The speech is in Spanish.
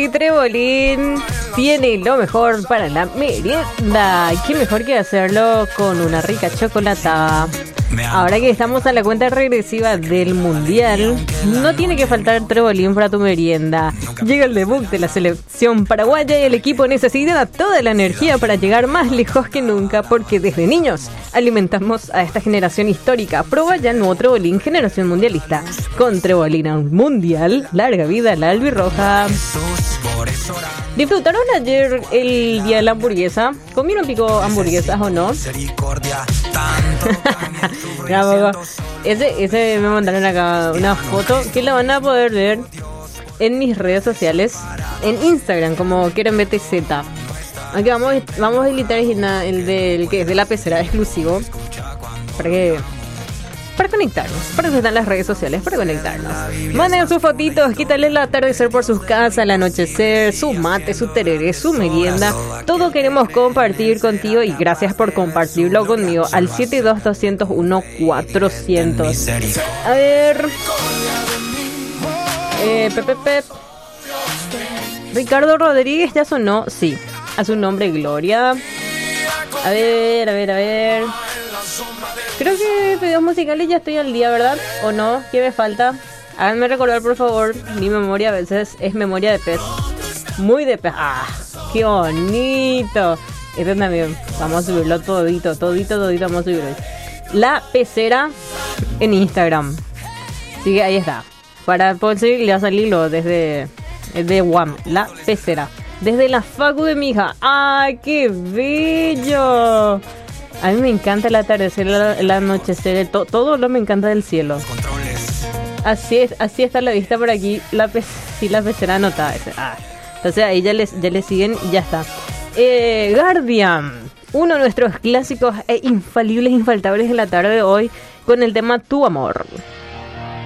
porque Trebolín tiene lo mejor para la merienda. ¿Qué mejor que hacerlo con una rica chocolatada? Ahora que estamos a la cuenta regresiva del Mundial, no tiene que faltar Trebolín para tu merienda. Llega el debut de la selección paraguaya y el equipo necesita toda la energía para llegar más lejos que nunca, porque desde niños alimentamos a esta generación histórica. Prueba ya el nuevo Trebolín Generación Mundialista. Con Trebolín al Mundial, larga vida la albirroja. ¿Disfrutaron ayer el día de la hamburguesa? ¿Comieron pico hamburguesas o no? Ese me mandaron acá una foto que la van a poder ver en mis redes sociales, en Instagram como QuerenBTZ. Aunque vamos a habilitar el del que es de la pecera exclusivo para conectarnos, para eso están las redes sociales, para conectarnos. Manden sus fotitos, qué tal el atardecer por sus casas, el anochecer, su mate, su tereré, su merienda. Todo queremos compartir contigo y gracias por compartirlo conmigo al 722-201-400. A ver, Ricardo Rodríguez ya sonó, sí, a su nombre Gloria. A ver. Creo que pedidos musicales ya estoy al día, ¿verdad? ¿O no? ¿Qué me falta? Háganme recordar, por favor. Mi memoria a veces es memoria de pez. Muy de pez. ¡Ah! ¡Qué bonito! Este también. Vamos a subirlo todito. Vamos a subirlo. La pecera en Instagram. Así que ahí está. Para poder seguir, le va a salirlo desde WAM. La pecera. Desde la facu de mi hija. ¡Ay, qué bello! A mí me encanta el atardecer, el anochecer, todo lo me encanta del cielo. Así está la vista por aquí, la pecera anotada. Entonces ahí ya le siguen y ya está. Guardian, uno de nuestros clásicos e infalibles, infaltables de la tarde de hoy, con el tema Tu Amor.